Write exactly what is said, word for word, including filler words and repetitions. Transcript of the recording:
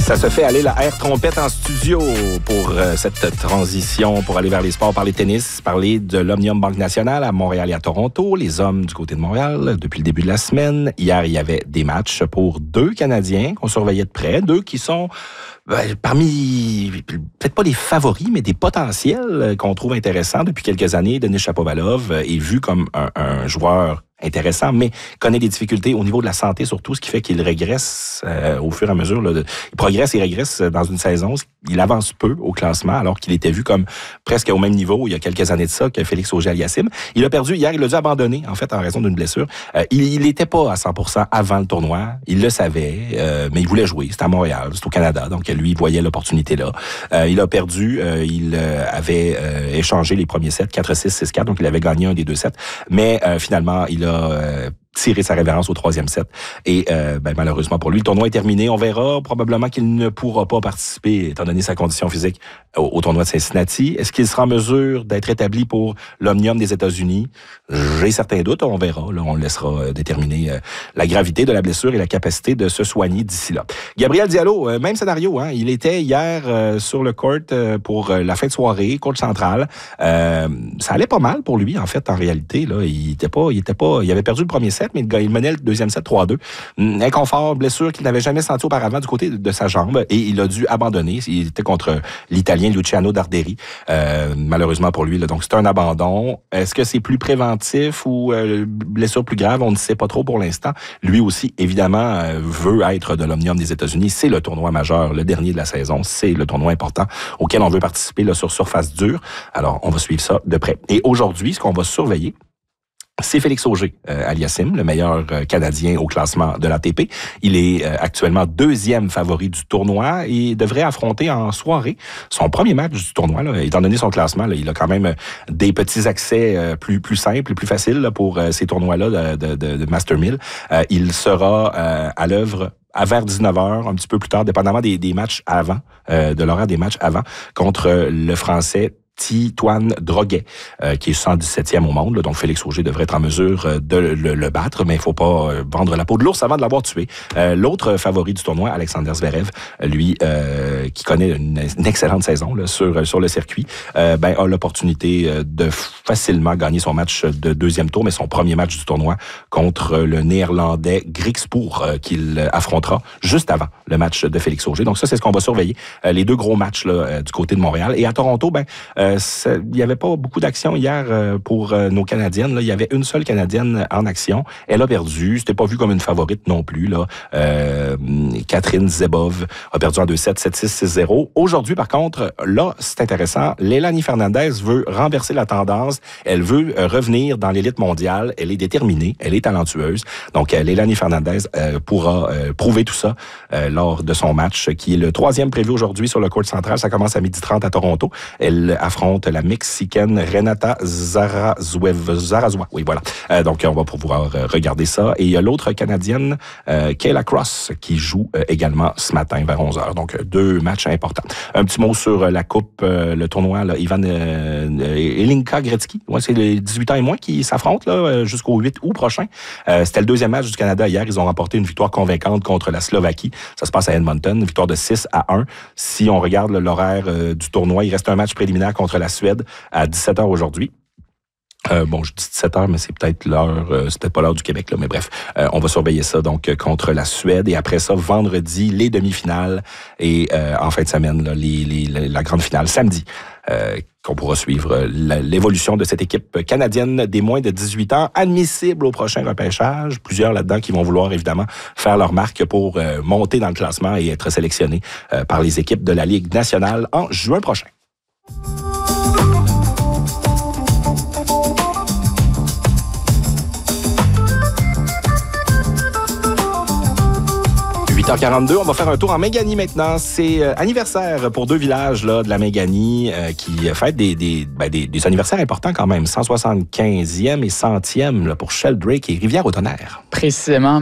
Ça se fait aller la air trompette en studio pour euh, cette transition, pour aller vers les sports, parler tennis, parler de l'Omnium Banque Nationale à Montréal et à Toronto. Les hommes du côté de Montréal, depuis le début de la semaine. Hier, il y avait des matchs pour deux Canadiens qu'on surveillait de près, deux qui sont ben, parmi, peut-être pas les favoris, mais des potentiels qu'on trouve intéressants depuis quelques années. Denis Shapovalov est vu comme un, un joueur intéressant, mais connaît des difficultés au niveau de la santé, surtout, ce qui fait qu'il régresse euh, au fur et à mesure. Là, de, il progresse et régresse dans une saison. Il avance peu au classement, alors qu'il était vu comme presque au même niveau il y a quelques années de ça que Félix Auger-Aliassime. Il a perdu hier, il l'a dû abandonner, en fait, en raison d'une blessure. Euh, il n'était pas à cent pour cent avant le tournoi. Il le savait, euh, mais il voulait jouer. C'était à Montréal, c'est au Canada, donc lui, il voyait l'opportunité là. Euh, il a perdu, euh, il euh, avait euh, échangé les premiers sets, quatre six, six quatre, donc il avait gagné un des deux sets, mais euh, finalement, il a euh, tiré sa révérence au troisième set. Et euh, ben, malheureusement pour lui, le tournoi est terminé. On verra probablement qu'il ne pourra pas participer, étant donné sa condition physique, au, au tournoi de Cincinnati. Est-ce qu'il sera en mesure d'être établi pour l'Omnium des États-Unis? J'ai certains doutes. On verra. Là, on laissera euh, déterminer euh, la gravité de la blessure et la capacité de se soigner d'ici là. Gabriel Diallo, euh, même scénario. Hein? Il était hier euh, sur le court euh, pour euh, la fin de soirée, court central. Euh, ça allait pas mal pour lui, en fait, en réalité. Là, il était pas, il était pas, il avait perdu le premier set, mais il menait le deuxième set trois à deux. Inconfort, blessure qu'il n'avait jamais senti auparavant du côté de sa jambe et il a dû abandonner. Il était contre l'Italien Luciano Darderi, euh, malheureusement pour lui. Là. Donc, c'est un abandon. Est-ce que c'est plus préventif ou euh, blessure plus grave? On ne sait pas trop pour l'instant. Lui aussi, évidemment, euh, veut être de l'Omnium des États-Unis. C'est le tournoi majeur, le dernier de la saison. C'est le tournoi important auquel on veut participer là, sur surface dure. Alors, on va suivre ça de près. Et aujourd'hui, ce qu'on va surveiller, c'est Félix Auger-Aliassime, le meilleur euh, Canadien au classement de l'A T P. Il est euh, actuellement deuxième favori du tournoi et devrait affronter en soirée son premier match du tournoi. Là, étant donné son classement, là, il a quand même euh, des petits accès euh, plus plus simples et plus faciles là, pour euh, ces tournois-là de, de, de Master mille. Euh, il sera euh, à l'œuvre à vers dix-neuf heures, un petit peu plus tard, dépendamment des, des matchs avant, euh, de l'horaire des matchs avant, contre le Français Titoine Droguet, euh, qui est cent dix-septième au monde. Là, donc, Félix Auger devrait être en mesure euh, de le, le battre, mais il faut pas euh, vendre la peau de l'ours avant de l'avoir tué. Euh, l'autre favori du tournoi, Alexander Zverev, lui, euh, qui connaît une, une excellente saison là, sur, sur le circuit, euh, ben, a l'opportunité de facilement gagner son match de deuxième tour, mais son premier match du tournoi contre le Néerlandais Griekspoor, euh, qu'il affrontera juste avant le match de Félix Auger. Donc, ça, c'est ce qu'on va surveiller. Euh, les deux gros matchs là, euh, du côté de Montréal. Et à Toronto, ben, euh, il n'y avait pas beaucoup d'action hier euh, pour euh, nos Canadiennes. Là. Il y avait une seule Canadienne en action. Elle a perdu. C'était pas vu comme une favorite non plus. Là. Euh, Catherine Zebov a perdu en deux sept, sept six, six zéro. Aujourd'hui, par contre, là, c'est intéressant. Leilani Fernandez veut renverser la tendance. Elle veut euh, revenir dans l'élite mondiale. Elle est déterminée. Elle est talentueuse. Donc, euh, Leilani Fernandez euh, pourra euh, prouver tout ça euh, lors de son match, qui est le troisième prévu aujourd'hui sur le court central. Ça commence à midi trente à Toronto. Elle affronte la Mexicaine Renata Zarazua. Oui, voilà. Euh, donc, on va pouvoir euh, regarder ça. Et il y a l'autre Canadienne, euh, Kayla Cross, qui joue euh, également ce matin vers onze heures. Donc, deux matchs importants. Un petit mot sur euh, la Coupe, euh, le tournoi, là, Ivan euh, Elinka Gretzky. Ouais, c'est les dix-huit ans et moins qui s'affrontent là, jusqu'au huit août prochain. Euh, c'était le deuxième match du Canada hier. Ils ont remporté une victoire convaincante contre la Slovaquie. Ça se passe à Edmonton. Victoire de six à un. Si on regarde là, l'horaire euh, du tournoi, il reste un match préliminaire contre la Suède à dix-sept heures aujourd'hui. Euh, bon, je dis dix-sept heures, mais c'est peut-être l'heure, euh, c'est peut-être pas l'heure du Québec, là, mais bref, euh, on va surveiller ça donc euh, contre la Suède. Et après ça, vendredi, les demi-finales et euh, en fin de semaine, là, les, les, la grande finale, samedi, euh, qu'on pourra suivre la, l'évolution de cette équipe canadienne des moins de dix-huit ans, admissible au prochain repêchage. Plusieurs là-dedans qui vont vouloir évidemment faire leur marque pour euh, monter dans le classement et être sélectionnés euh, par les équipes de la Ligue nationale en juin prochain. huit heures quarante-deux, on va faire un tour en Méganie maintenant. C'est euh, anniversaire pour deux villages là, de la Méganie euh, qui fêtent des, des, ben, des, des anniversaires importants quand même. cent soixante-quinzième et centième là, pour Sheldrake et Rivière-au-Tonnerre. Précisément.